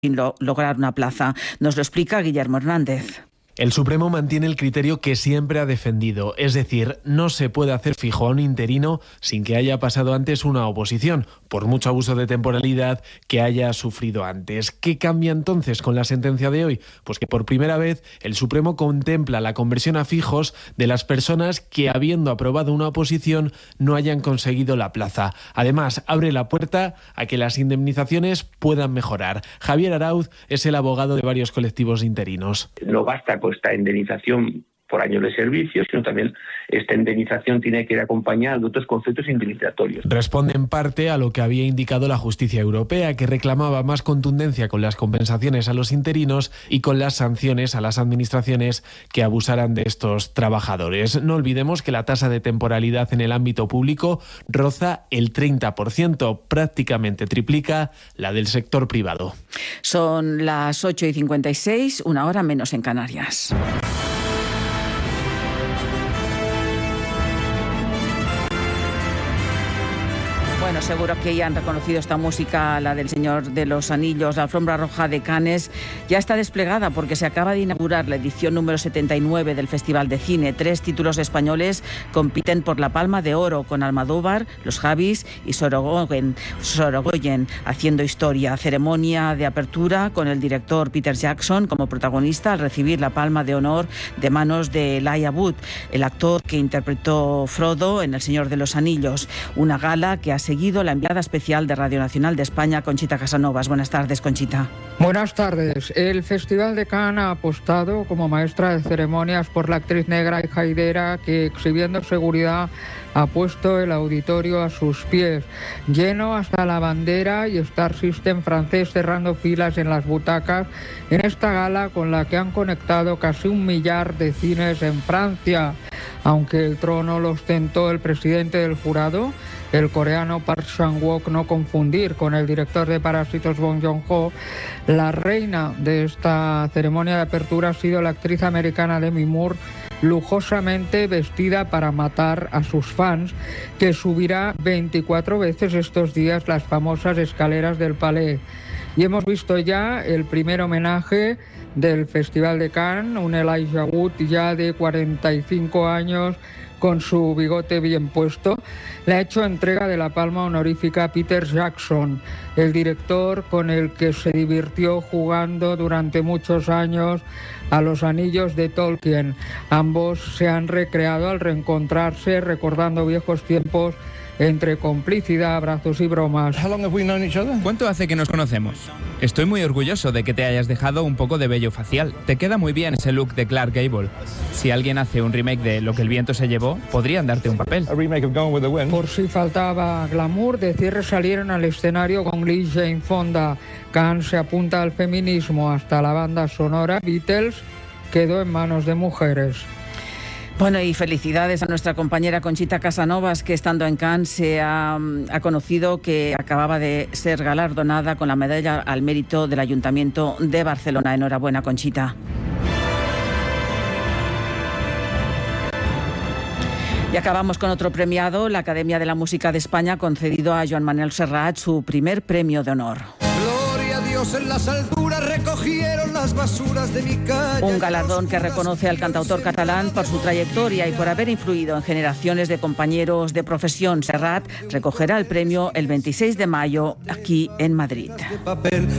sin lograr una plaza. Nos lo explica Guillermo Hernández. El Supremo mantiene el criterio que siempre ha defendido, es decir, no se puede hacer fijo a un interino sin que haya pasado antes una oposición, por mucho abuso de temporalidad que haya sufrido antes. ¿Qué cambia entonces con la sentencia de hoy? Pues que por primera vez el Supremo contempla la conversión a fijos de las personas que, habiendo aprobado una oposición, no hayan conseguido la plaza. Además, abre la puerta a que las indemnizaciones puedan mejorar. Javier Arauz es el abogado de varios colectivos interinos. No basta con esta indemnización por años de servicio, sino también esta indemnización tiene que ir acompañada de otros conceptos indemnizatorios. Responde en parte a lo que había indicado la justicia europea, que reclamaba más contundencia con las compensaciones a los interinos y con las sanciones a las administraciones que abusaran de estos trabajadores. No olvidemos que la tasa de temporalidad en el ámbito público roza el 30%, prácticamente triplica la del sector privado. Son las 8:56, una hora menos en Canarias. Bueno, seguro que ya han reconocido esta música, la del Señor de los Anillos. La alfombra roja de Cannes ya está desplegada porque se acaba de inaugurar la edición número 79 del Festival de Cine. 3 títulos españoles compiten por la Palma de Oro, con Almodóvar, Los Javis y Sorogoyen haciendo historia. Ceremonia de apertura con el director Peter Jackson como protagonista al recibir la Palma de Honor de manos de Elijah Wood, el actor que interpretó Frodo en El Señor de los Anillos. Una gala que ha seguido la enviada especial de Radio Nacional de España, Conchita Casanovas. Buenas tardes, Conchita. Buenas tardes. El Festival de Cannes ha apostado como maestra de ceremonias por la actriz negra y jaidera que, exhibiendo seguridad, ha puesto el auditorio a sus pies, lleno hasta la bandera, y Star System francés cerrando filas en las butacas en esta gala con la que han conectado casi 1 millar de cines en Francia. Aunque el trono lo ostentó el presidente del jurado, el coreano Park Chan-wook, no confundir con el director de Parásitos Bong Joon-ho, la reina de esta ceremonia de apertura ha sido la actriz americana Demi Moore, lujosamente vestida para matar a sus fans, que subirá 24 veces estos días las famosas escaleras del Palais. Y hemos visto ya el primer homenaje del Festival de Cannes, un Elijah Wood ya de 45 años, con su bigote bien puesto. Le ha hecho entrega de la palma honorífica a Peter Jackson, el director con el que se divirtió jugando durante muchos años a los anillos de Tolkien. Ambos se han recreado al reencontrarse, recordando viejos tiempos entre complicidad, abrazos y bromas. ¿Cuánto hace que nos conocemos? Estoy muy orgulloso de que te hayas dejado un poco de vello facial. Te queda muy bien ese look de Clark Gable. Si alguien hace un remake de Lo que el viento se llevó, podrían darte un papel. Por si faltaba glamour, de cierre salieron al escenario con Lee Jane Fonda. Cannes se apunta al feminismo. Hasta la banda sonora Beatles quedó en manos de mujeres. Bueno, y felicidades a nuestra compañera Conchita Casanovas, que estando en Cannes se ha conocido que acababa de ser galardonada con la medalla al mérito del Ayuntamiento de Barcelona. Enhorabuena, Conchita. Y acabamos con otro premiado. La Academia de la Música de España ha concedido a Joan Manuel Serrat su primer premio de honor. En las alturas recogieron las basuras de mi calle. Un galardón que reconoce al cantautor catalán por su trayectoria y por haber influido en generaciones de compañeros de profesión. Serrat recogerá el premio el 26 de mayo aquí en Madrid.